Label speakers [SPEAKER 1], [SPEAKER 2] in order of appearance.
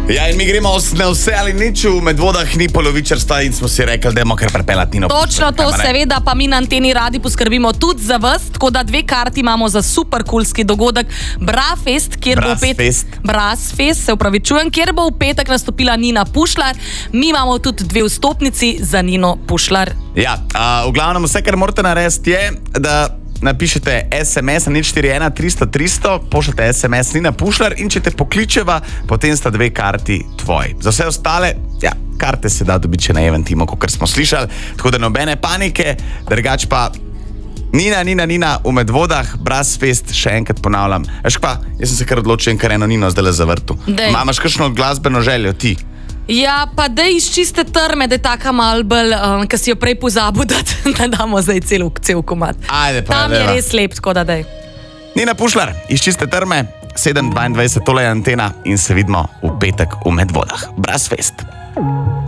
[SPEAKER 1] Ja, in mi gremo na vse ali nič, v Medvodah ni polovičarstva in smo si rekli, da bomo kar prepeljati Nino.
[SPEAKER 2] Točno to, seveda, pa mi na Anteni radi poskrbimo tudi za vas, tako da 2 karti imamo za super kulski dogodek Brafest, kjer bo Brasfest, se upravičujem, kjer bo v petek nastopila Nina Pušlar. Mi imamo tudi 2 vstopnici za Nino Pušlar.
[SPEAKER 1] Ja, v glavnem vse, kar morate narediti je, da napišete SMS na 041 300 300, pošljete SMS Nina Pušlar in če te pokličeva, potem sta 2 karti tvoji. Za vse ostale, ja, karte se da dobiti še na Eventimo, kot smo slišali, tako da nobene panike, drugač pa Nina v Medvodah, Brasfest, še enkrat ponavljam. Veš pa, jaz sem se kar odločil, kar eno Nino zdaj le zavrtu. Imaš kakšno glasbeno željo, ti?
[SPEAKER 2] Ja, pa da iz čiste trme, da je taka mal bolj, ki si jo prej pozabil, da damo zdaj cel komad.
[SPEAKER 1] Ajde, pa
[SPEAKER 2] tam je res lep, tako da daj.
[SPEAKER 1] Nina Pušlar, iz čiste trme, 7:22, tole je Antena in se vidimo v petek v Medvodah. Brasfest.